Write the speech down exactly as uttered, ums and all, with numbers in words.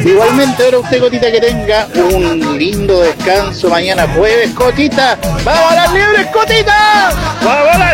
Igualmente, ahora usted, Cotita, que tenga un lindo descanso mañana jueves, Cotita. ¡Vamos a las liebres, Cotita! ¡Vamos a las